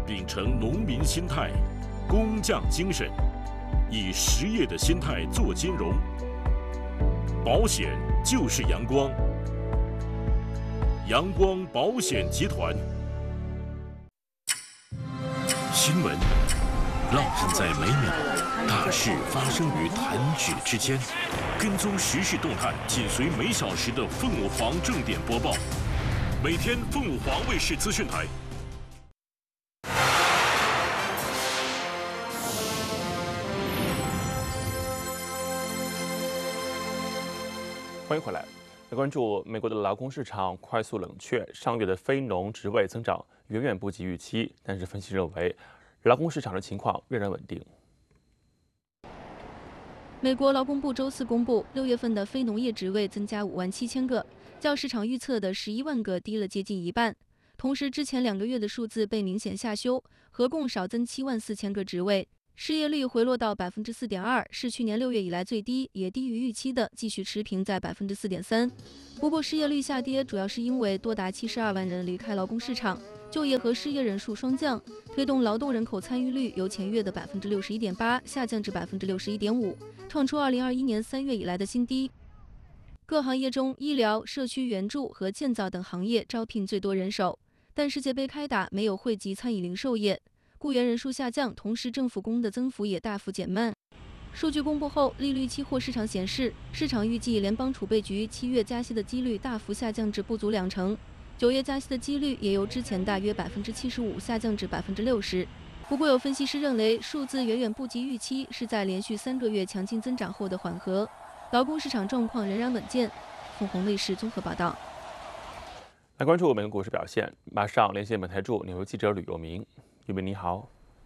秉承农民心态、工匠精神，以实业的心态做金融。保险就是阳光，阳光保险集团。新闻烙印在每秒，大事发生于弹指之间。跟踪时事动态，紧随每小时的凤舞凰正点播报。每天凤舞凰卫视资讯台。 欢迎回来。来关注美国的劳工市场快速冷却，上月的非农职位增长远远不及预期，但是分析认为，劳工市场的情况仍然稳定。 美国劳工部周四公布，6月份的非农业职位增加57000个，较市场预测的11万个低了接近一半。同时，之前2个月的数字被明显下修，合共少增74000个职位。失业率回落到4.2%，是去年6月以来最低，也低于预期的，继续持平在4.3%。不过，失业率下跌主要是因为多达72万人离开劳工市场，就业和失业人数双降，推动劳动人口参与率由前月的61.8%下降至61.5%，创出2021年3月以来的新低。各行业中，医疗、社区援助和建造等行业招聘最多人手，但世界杯开打没有惠及餐饮零售业。雇员人数下降，同时政府工的增幅也大幅减慢。数据公布后，利率期货市场显示，市场预计联邦储备局7月加息的几率大幅下降至不足2成，9月加息的几率也由之前大约75%下降至60%。不过，有分析师认为，数字远远不及预期，是在连续3个月强劲增长后的缓和。劳工市场状况仍然稳健。凤凰卫视综合报道。 来关注美国股市表现，马上连线本台驻纽约记者吕佑明。玉明你好，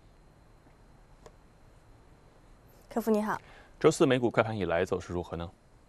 客服你好。 周四美股开盘以来走势如何呢？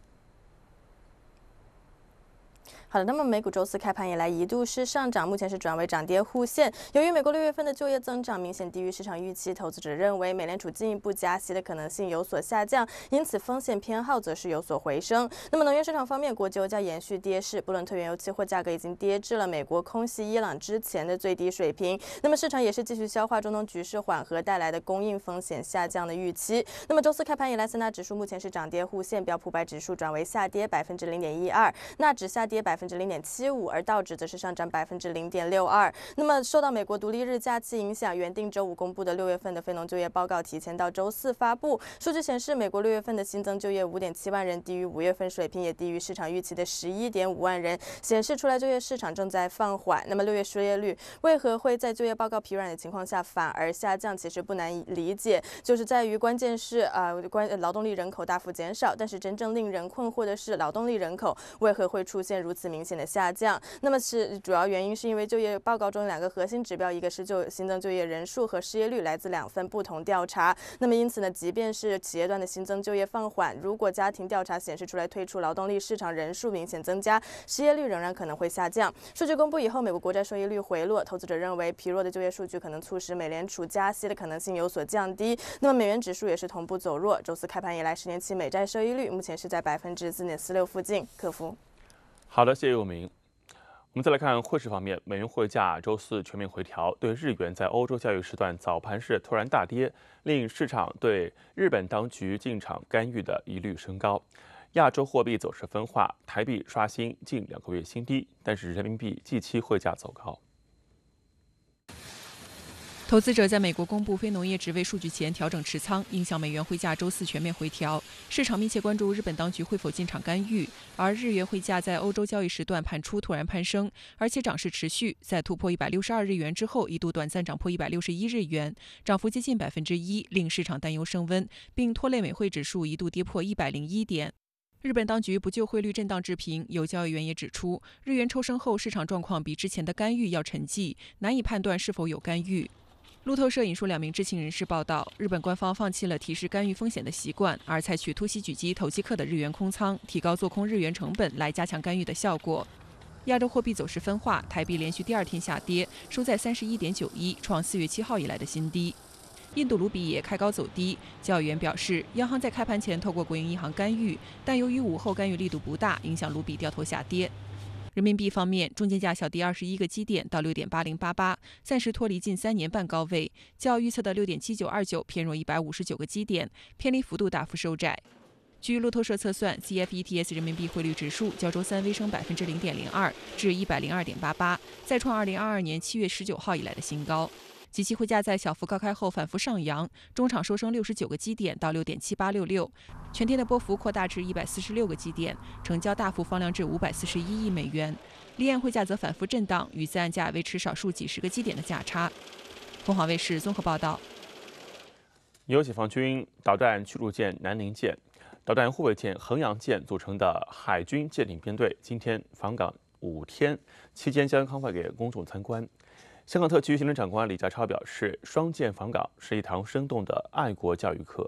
好的，那么美股周四开盘以来一度是上涨，目前是转为涨跌互现。由于美国6月份的就业增长明显低于市场预期，投资者认为美联储进一步加息的可能性有所下降，因此风险偏好则是有所回升。那么能源市场方面，国际油价延续跌势，布伦特原油期货价格已经跌至了美国空袭伊朗之前的最低水平。那么市场也是继续消化中东局势缓和带来的供应风险下降的预期。那么周四开盘以来，三大指数目前是涨跌互现，标普500指数转为下跌0.12%，纳指下跌0.75%，而道指则是上涨0.62%。那么受到美国独立日假期影响，原定周五公布的6月份的非农就业报告提前到周四发布。数据显示，美国6月份的新增就业5.7万人，低于5月份水平，也低于市场预期的11.5万人，显示出来就业市场正在放缓。那么6月失业率为何会在就业报告疲软的情况下反而下降？其实不难理解，就是在于关键是劳动力人口大幅减少，但是真正令人困惑的是，劳动力人口为何会出现如此明显的下降？那么是主要原因是因为就业报告中2个核心指标，一个是新增就业人数和失业率来自2份不同调查。那么因此呢，即便是企业端的新增就业放缓，如果家庭调查显示出来退出劳动力市场人数明显增加，失业率仍然可能会下降。数据公布以后，美国国债收益率回落，投资者认为疲弱的就业数据可能促使美联储加息的可能性有所降低。那么美元指数也是同步走弱，周四开盘以来10年期美债收益率目前是在4.46%附近。客服。 好的，谢谢佑明。我们再来看汇市方面，美元汇价周四全面回调，对日元在欧洲交易时段早盘是突然大跌，令市场对日本当局进场干预的疑虑升高。亚洲货币走势分化，台币刷新近2个月新低，但是人民币即期汇价走高。 投资者在美国公布非农业职位数据前调整持仓，影响美元汇价周四全面回调。市场密切关注日本当局会否进场干预，而日元汇价在欧洲交易时段盘初突然攀升，而且涨势持续，在突破162日元之后，一度短暂涨破161日元，涨幅接近1%，令市场担忧升温，并拖累美汇指数一度跌破101点。日本当局不就汇率震荡置评，有交易员也指出，日元抽升后市场状况比之前的干预要沉寂，难以判断是否有干预。路透社引述2名知情人士报道，日本官方放弃了提示干预风险的习惯，而采取突袭狙击投机客的日元空仓，提高做空日元成本来加强干预的效果。亚洲货币走势分化，台币连续第2天下跌，收在31.91，创4月7号以来的新低。印度卢比也开高走低，交易员表示，央行在开盘前透过国营银行干预，但由于午后干预力度不大，影响卢比掉头下跌。 人民币方面，中间价小跌21个基点到6.8088，暂时脱离近3年半高位，较预测的6.7929偏弱159个基点，偏离幅度大幅收窄。据路透社测算 ，CFETS 人民币汇率指数较周三微升0.02%至102.88，再创2022年7月19号以来的新高。即期汇价在小幅高开后反复上扬，中场收升69个基点到6.7866，全天的波幅扩大至146个基点，成交大幅放量至541亿美元。离岸汇价则反复震荡，与在岸价维持少数几十个基点的价差。凤凰卫视综合报道。 由解放军导弹驱逐舰南宁舰、导弹护卫舰衡阳舰组成的海军舰艇编队今天访港5天，期间将开放给公众参观。香港特区行政长官李家超表示，双舰访港是一堂生动的爱国教育课。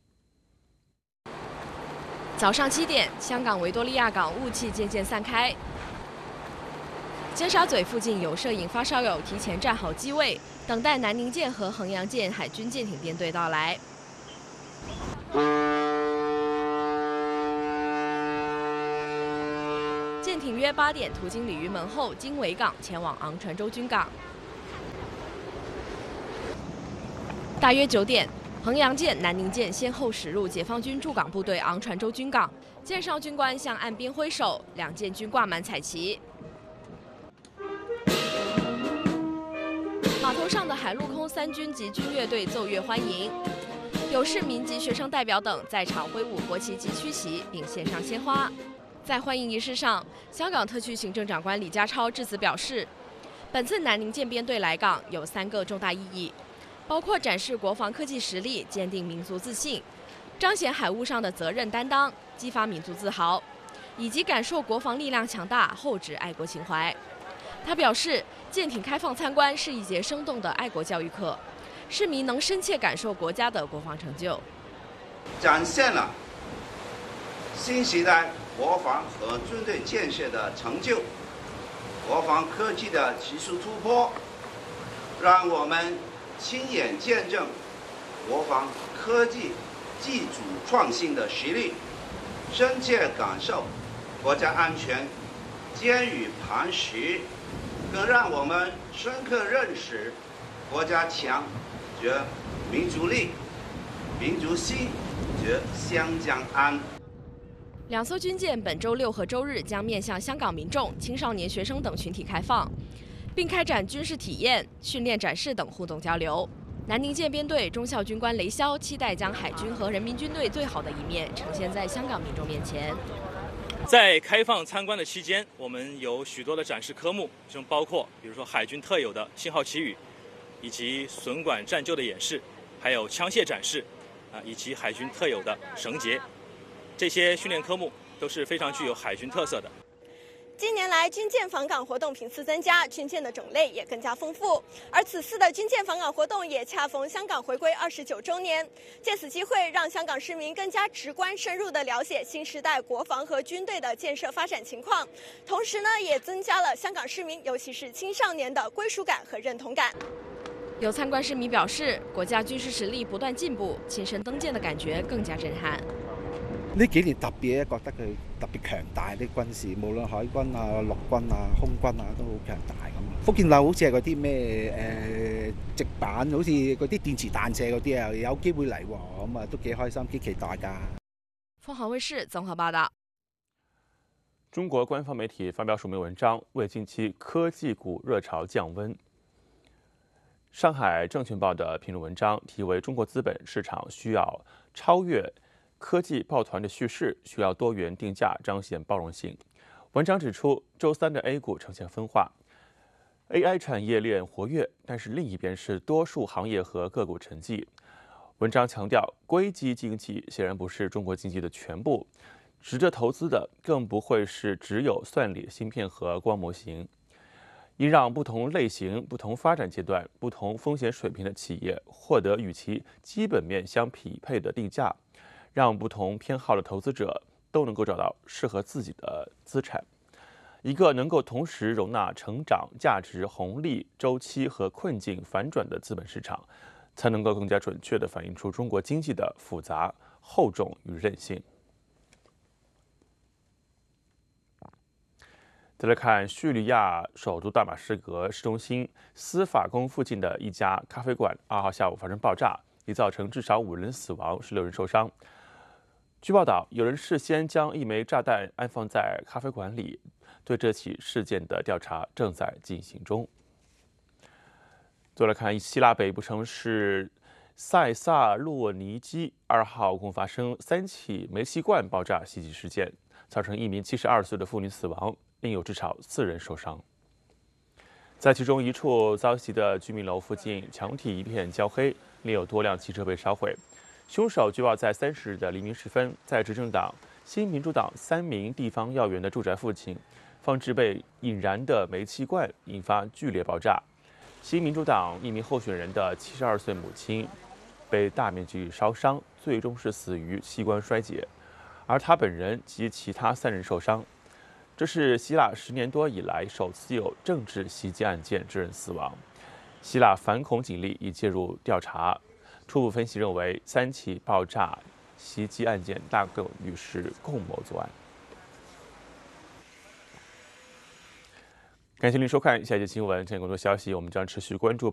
早上7点，香港维多利亚港雾气渐渐散开，尖沙咀附近有摄影发烧友提前站好机位，等待南宁舰和衡阳舰海军舰艇编队到来。舰艇约8点途经鲤鱼门后，经维港前往昂船洲军港。大约9点，衡阳舰、南宁舰先后驶入解放军驻港部队昂船洲军港，舰上军官向岸边挥手，两舰均挂满彩旗。码头上的海陆空3军及军乐队奏乐欢迎，有市民及学生代表等在场挥舞国旗及区旗，并献上鲜花。在欢迎仪式上，香港特区行政长官李家超致辞表示，本次南宁舰编队来港有3个重大意义，包括展示国防科技实力，坚定民族自信，彰显海务上的责任担当，激发民族自豪，以及感受国防力量强大，厚植爱国情怀。他表示，舰艇开放参观是一节生动的爱国教育课，市民能深切感受国家的国防成就， 展现了新时代国防和军队建设的成就，国防科技的技术突破，让我们亲眼见证国防科技技术创新的实力，深切感受国家安全坚于磐石，更让我们深刻认识国家强则民族力，民族兴则湘江安。 2艘军舰本周6和周日将面向香港民众、青少年学生等群体开放，并开展军事体验、训练展示等互动交流。南宁舰编队中校军官雷霄期待将海军和人民军队最好的一面呈现在香港民众面前。 在开放参观的期间，我们有许多的展示科目，其中包括比如说海军特有的信号旗语，以及损管战救的演示，还有枪械展示，以及海军特有的绳结。这些训练科目都是非常具有海军特色的。 近年来，军舰访港活动频次增加，军舰的种类也更加丰富。而此次的军舰访港活动也恰逢香港回归29周年，借此机会让香港市民更加直观、深入地了解新时代国防和军队的建设发展情况，同时呢，也增加了香港市民，尤其是青少年的归属感和认同感。 有参观市民表示，国家军事实力不断进步，亲身登舰的感覺更加震撼。 呢幾年特別覺得佢特別強大啲軍事，無論海軍啊、陸軍啊、空軍啊都好強大咁。福建樓好似係嗰啲咩直板，好似嗰啲電磁彈射嗰啲啊，有機會嚟喎，咁啊都幾開心、幾期待㗎。 凤凰衛視綜合報道。 中國官方媒體發表署名文章，為近期科技股熱潮降溫。上海證券報的評論文章題為《中國資本市場需要超越科技抱團的敘事，需要多元定價彰顯包容性》。文章指出，周三的 A 股呈現分化 ，AI 產業鏈活躍，但是另一邊是多數行業和個股沉寂。文章強調，硅基經濟顯然不是中國經濟的全部，值得投資的更不會是只有算力、芯片和光模型。應讓不同類型、不同發展階段、不同風險水平的企業獲得與其基本面相匹配的定價，讓不同偏好的投資者都能夠找到適合自己的資產。一個能夠同時容納成長、價值、紅利、週期和困境反轉的資本市場，才能夠更加準確地反映出中國經濟的複雜、厚重與韌性。 再来看叙利亚首都大马士革市中心司法宫附近的一家咖啡馆，2号下午发生爆炸，已造成至少5人死亡，16人受伤。据报道，有人事先将一枚炸弹安放在咖啡馆里，对这起事件的调查正在进行中。再来看希腊北部城市塞萨洛尼基，2号共发生3起煤气罐爆炸袭击事件，造成一名72岁的妇女死亡，另有至少4人受伤。在其中一处遭袭的居民楼附近，墙体一片焦黑，另有多辆汽车被烧毁。凶手据报在30日的黎明时分，在执政党新民主党3名地方要员的住宅附近放置被引燃的煤气罐，引发剧烈爆炸。新民主党一名候选人的72岁母亲被大面积烧伤，最终是死于器官衰竭，而他本人及其他3人受伤。这是希腊10年多以来首次有政治袭击案件致人死亡。希腊反恐警力已介入调查，初步分析认为3起爆炸袭击案件大概率是共谋作案。感谢您收看下一节新闻，更多消息我们将持续关注。